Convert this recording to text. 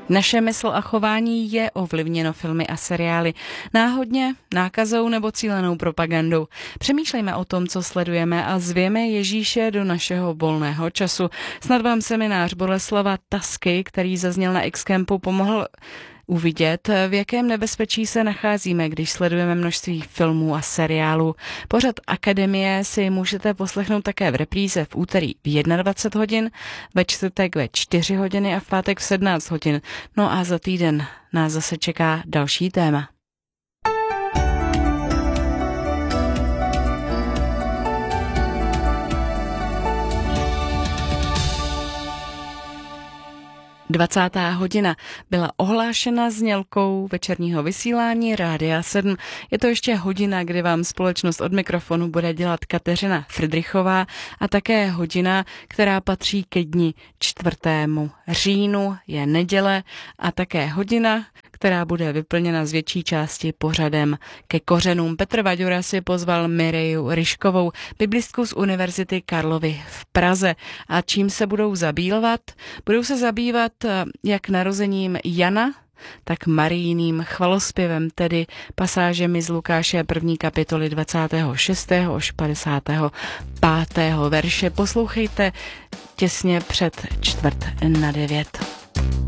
Naše mysl a chování je ovlivněno filmy a seriály. Náhodně, nákazou nebo cílenou propagandou. Přemýšlejme o tom, co sledujeme a zvěme Ježíše do našeho volného času. Snad vám seminář Boleslava Tasky, který zazněl na X-Campu, pomohl uvidět, v jakém nebezpečí se nacházíme, když sledujeme množství filmů a seriálů. Pořad Akademie si můžete poslechnout také v repríze v úterý v 21 hodin, ve čtvrtek ve 4 hodiny a v pátek v 17 hodin. No a za týden nás zase čeká další téma. Dvacátá hodina byla ohlášena znělkou večerního vysílání Rádia 7. Je to ještě hodina, kdy vám společnost od mikrofonu bude dělat Kateřina Fridrichová a také hodina, která patří ke dni 4. říjnu, je neděle a také hodina, která bude vyplněna z větší části pořadem ke kořenům. Petr Vaďura si pozval Mireju Ryškovou, biblistku z Univerzity Karlovy v Praze. A čím se budou zabývat? Budou se zabývat jak narozením Jana, tak Marijiným chvalospěvem, tedy pasážemi z Lukáše 1. kapitoly 26. až 55. verše. Poslouchejte těsně před 8:45.